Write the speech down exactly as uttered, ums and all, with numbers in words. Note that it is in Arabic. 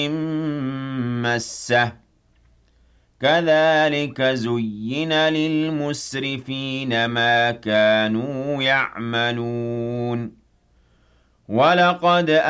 مسه كذلك زين للمسرفين ما كانوا يعملون ولقد